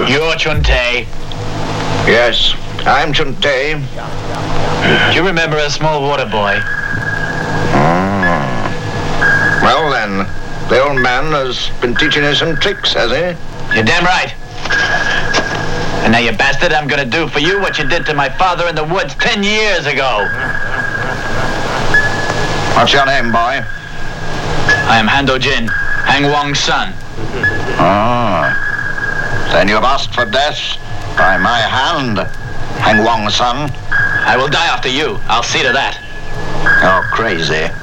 You're Chun-Tay. Yes, I'm Chun-Tay. Do you remember a small water boy? Well then, the old man has been teaching you some tricks, has he? You're damn right. And now, you bastard, I'm gonna do for you what you did to my father in the woods 10 years ago. What's your name, boy? I am Hando Jin, Hang Wong's son. Then you've asked for death by my hand, Hang Wong's son. I will die after you. I'll see to that. You're crazy.